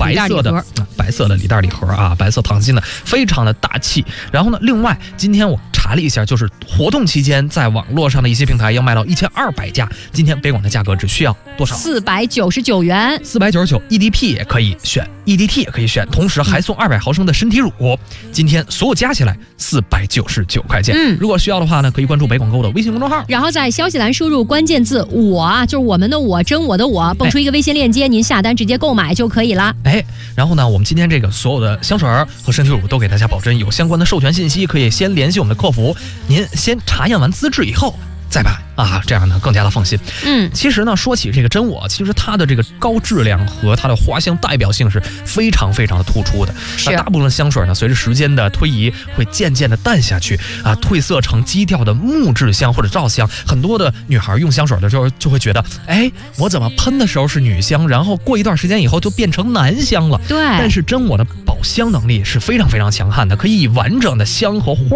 白色的礼袋礼盒啊，白色糖心的，非常的大气。然后呢，另外今天我查了一下，就是活动期间在网络上的一些平台要卖到1200架，今天北广的价格只需要多少 ？499元。 499 EDP 也可以选 ，EDT 也可以选，同时还送200毫升的身体乳。今天所有加起来499块钱。如果需要的话呢，可以关注北广购的微信公众号， 然后在消息栏输入关键字我啊，就是我们的我，真我的我，蹦出一个微信链接，您下单直接购买就可以了。 然后呢，我们今天这个所有的香水和身体乳都给大家保真，有相关的授权信息可以先联系我们的客服，您先查验完资质以后再买啊，这样呢更加的放心。其实呢，说起这个真我，其实它的这个高质量和它的花香代表性是非常非常的突出的。大部分香水呢，随着时间的推移，会渐渐的淡下去啊，褪色成基调的木质香或者皂香。很多的女孩用香水的时候就会觉得，我怎么喷的时候是女香，然后过一段时间以后就变成男香了。 对， 但是真我的保香能力是非常非常强悍的，可以以完整的香和花